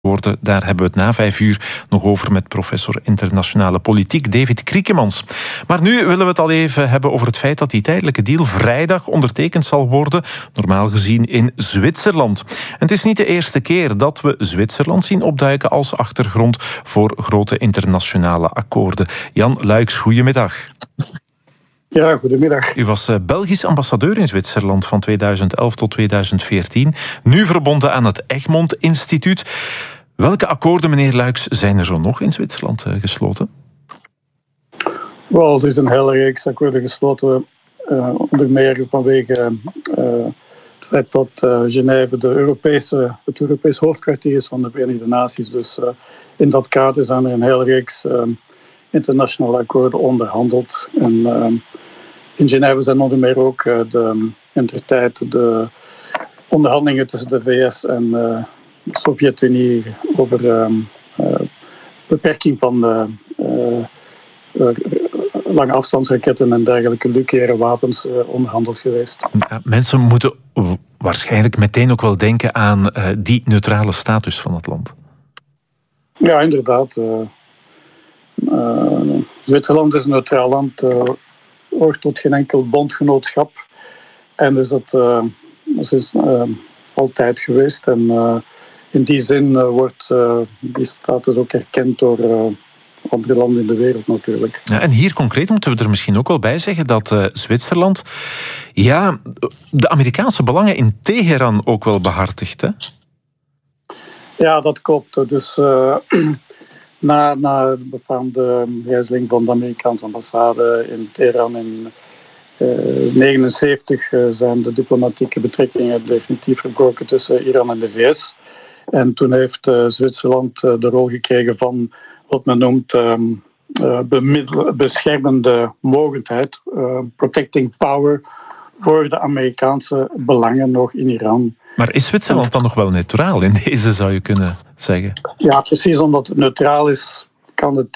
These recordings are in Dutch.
worden. Daar hebben we het na 5:00 nog over met professor internationale politiek David Kriekemans. Maar nu willen we het al even hebben over het feit dat die tijdelijke deal vrijdag ondertekend zal worden, normaal gezien in Zwitserland. En het is niet de eerste keer dat we Zwitserland zien opduiken als achtergrond voor grote internationale akkoorden. Jan Luijks, goedemiddag. Ja, goedemiddag. U was Belgisch ambassadeur in Zwitserland van 2011 tot 2014. Nu verbonden aan het Egmont Instituut. Welke akkoorden, meneer Luijks, zijn er zo nog in Zwitserland gesloten? Wel, er is een hele reeks akkoorden gesloten. Onder meer vanwege het feit dat Genève het Europees hoofdkwartier is van de Verenigde Naties. Dus in dat kader zijn er een hele reeks internationale akkoorden onderhandeld. En in Genève zijn onder meer ook de onderhandelingen tussen de VS en de Sovjet-Unie over beperking van lange afstandsraketten en dergelijke nucleaire wapens onderhandeld geweest. Ja, mensen moeten waarschijnlijk meteen ook wel denken aan die neutrale status van het land. Ja, inderdaad. Zwitserland is een neutraal land, hoort tot geen enkel bondgenootschap en is dat sinds altijd geweest. En in die zin wordt die status ook erkend door andere landen in de wereld natuurlijk. Ja, en hier concreet moeten we er misschien ook wel bij zeggen dat Zwitserland de Amerikaanse belangen in Teheran ook wel behartigt, hè? Ja, dat klopt. Dus na de befaamde gijzeling van de Amerikaanse ambassade in Teheran in 1979 zijn de diplomatieke betrekkingen definitief verbroken tussen Iran en de VS. En toen heeft Zwitserland de rol gekregen van wat men noemt beschermende mogendheid, protecting power voor de Amerikaanse belangen nog in Iran. Maar is Zwitserland dan nog wel neutraal in deze, zou je kunnen zeggen? Ja, precies, omdat het neutraal is, kan het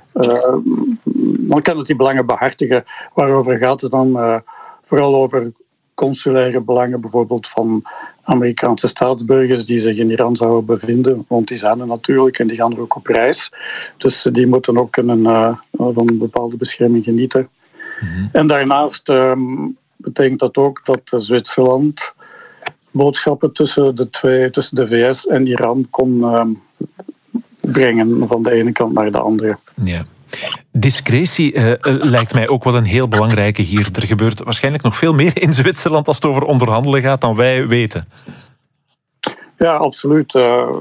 die belangen behartigen. Waarover gaat het dan? Vooral over consulaire belangen, bijvoorbeeld van Amerikaanse staatsburgers die zich in Iran zouden bevinden, want die zijn er natuurlijk en die gaan er ook op reis. Dus die moeten ook kunnen van een bepaalde bescherming genieten. Mm-hmm. En daarnaast betekent dat ook dat Zwitserland boodschappen tussen de VS en Iran kon brengen van de ene kant naar de andere. Ja. Discretie lijkt mij ook wel een heel belangrijke hier. Er gebeurt waarschijnlijk nog veel meer in Zwitserland als het over onderhandelen gaat dan wij weten. Ja, absoluut.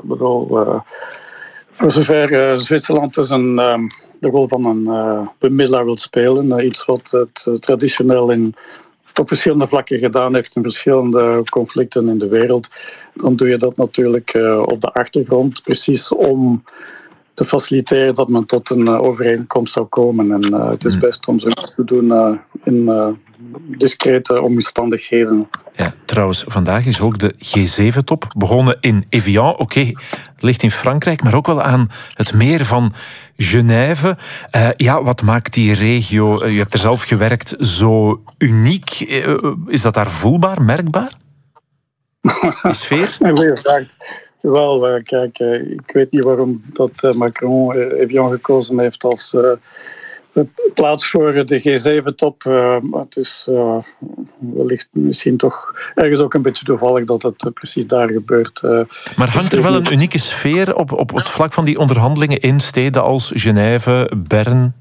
Voor zover Zwitserland dus de rol van een bemiddelaar wil spelen, iets wat het traditioneel op verschillende vlakken gedaan heeft in verschillende conflicten in de wereld, dan doe je dat natuurlijk op de achtergrond, precies om te faciliteren dat men tot een overeenkomst zou komen. En het is best om zoiets te doen in discrete omstandigheden. Ja, trouwens, vandaag is ook de G7-top begonnen in Evian. Oké, het ligt in Frankrijk, maar ook wel aan het meer van Genève. Wat maakt die regio, u hebt er zelf gewerkt, zo uniek? Is dat daar voelbaar, merkbaar? Die sfeer? Een goeie vraag. Wel, kijk, ik weet niet waarom dat Macron Evian gekozen heeft als plaats voor de G7-top. Het is wellicht misschien toch ergens ook een beetje toevallig dat het precies daar gebeurt. Maar hangt er wel een unieke sfeer op het vlak van die onderhandelingen in steden als Genève, Bern?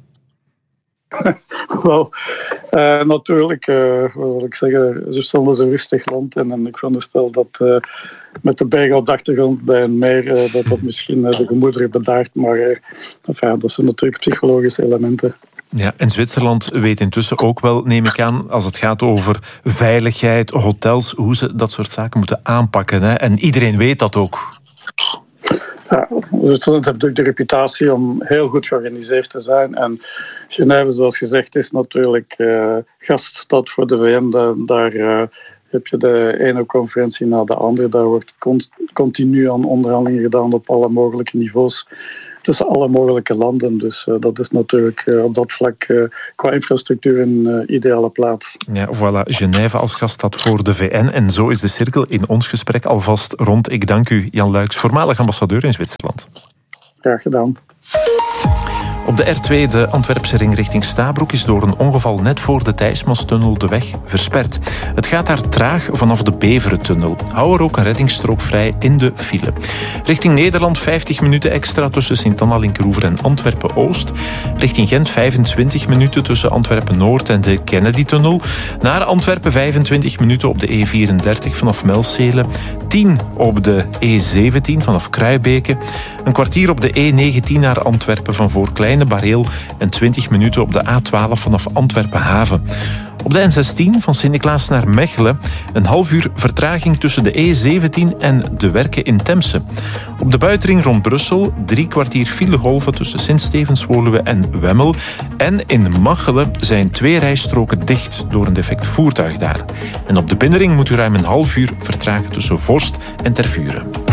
Wel, natuurlijk, wat wil ik zeggen, Zwitserland is een rustig land en ik veronderstel dat met de bergen op de achtergrond bij een meer dat misschien de gemoederen bedaart, maar dat zijn natuurlijk psychologische elementen. Ja, en Zwitserland weet intussen ook wel, neem ik aan, als het gaat over veiligheid, hotels, hoe ze dat soort zaken moeten aanpakken. Hè? En iedereen weet dat ook. Ja, Zwitserland heeft natuurlijk de reputatie om heel goed georganiseerd te zijn. En Genève, zoals gezegd, is natuurlijk gaststad voor de VN. Daar heb je de ene conferentie na de andere. Daar wordt continu aan onderhandelingen gedaan op alle mogelijke niveaus. tussen alle mogelijke landen. Dus dat is natuurlijk op dat vlak qua infrastructuur een ideale plaats. Ja, voilà. Genève als gaststad voor de VN. En zo is de cirkel in ons gesprek alvast rond. Ik dank u, Jan Luijks, voormalig ambassadeur in Zwitserland. Graag gedaan. Op de R2, de Antwerpse ring richting Stabroek, is door een ongeval net voor de Thijsmanstunnel de weg versperd. Het gaat daar traag vanaf de Beverentunnel. Hou er ook een reddingsstrook vrij in de file. Richting Nederland 50 minuten extra tussen Sint-Anna-Linkeroever en Antwerpen-Oost. Richting Gent 25 minuten tussen Antwerpen-Noord en de Kennedy-tunnel. Naar Antwerpen 25 minuten op de E34 vanaf Melcelen. 10 op de E17 vanaf Kruibeke. Een kwartier op de E19 naar Antwerpen van voor Kleine-Bareel en 20 minuten op de A12 vanaf Antwerpen-Haven. Op de N16 van Sint-Niklaas naar Mechelen een half uur vertraging tussen de E17 en de Werken in Temse. Op de buitenring rond Brussel 3 kwartier filegolven tussen Sint-Stevens-Woluwe en Wemmel. En in Machelen zijn 2 rijstroken dicht door een defect voertuig daar. En op de binnenring moet u ruim een half uur vertragen tussen Vorst en Tervuren.